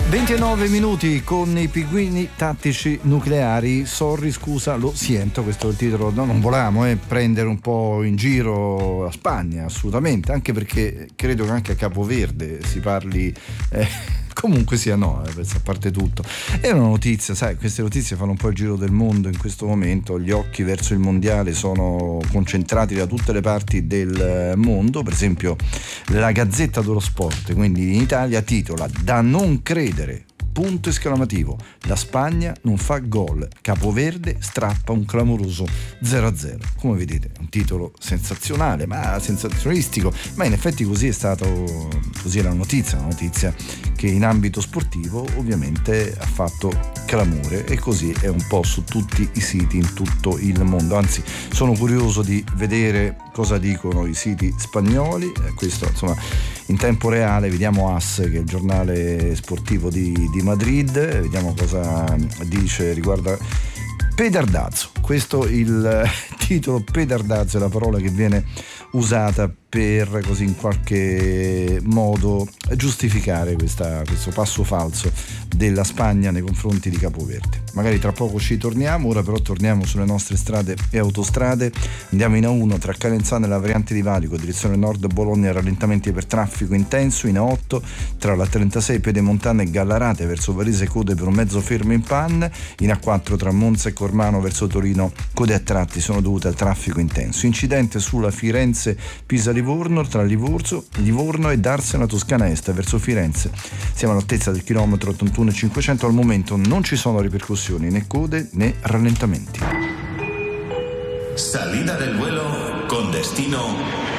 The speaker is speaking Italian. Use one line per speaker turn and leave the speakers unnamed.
29 minuti con i pinguini tattici nucleari. Sorry, scusa, lo sento, questo è il titolo. No, non volevamo prendere un po' in giro la Spagna, assolutamente, anche perché credo che anche a Capoverde si parli comunque sia no, a parte tutto. È una notizia, sai, queste notizie fanno un po' il giro del mondo in questo momento, gli occhi verso il mondiale sono concentrati da tutte le parti del mondo. Per esempio la Gazzetta dello Sport, quindi in Italia, titola "Da non credere, punto esclamativo, la Spagna non fa gol, Capoverde strappa un clamoroso 0-0". Come vedete è un titolo sensazionale, ma sensazionalistico, ma in effetti così è stato, così è la notizia, una notizia che in ambito sportivo ovviamente ha fatto clamore, e così è un po' su tutti i siti in tutto il mondo. Anzi, sono curioso di vedere cosa dicono i siti spagnoli, questo insomma in tempo reale. Vediamo AS, che è il giornale sportivo di Madrid, vediamo cosa dice riguardo pedardazzo. Questo il titolo, pedardazzo è la parola che viene usata per, così in qualche modo, giustificare questo passo falso della Spagna nei confronti di Capoverde. Magari tra poco ci torniamo, ora però torniamo sulle nostre strade e autostrade. Andiamo in A1 tra Calenzano e la variante di Valico, direzione nord Bologna, rallentamenti per traffico intenso. In A8 tra la 36 Pedemontana e Gallarate verso Varese, code per un mezzo fermo in panne. In A4 tra Monza e Cormano verso Torino, code a tratti sono dovute al traffico intenso. Incidente sulla Firenze-Pisa-Livorno tra Livorno e Darsena Toscana Est verso Firenze. Siamo all'altezza del chilometro 81,500. Al momento non ci sono ripercussioni, né code né rallentamenti.
Salida del vuelo con destino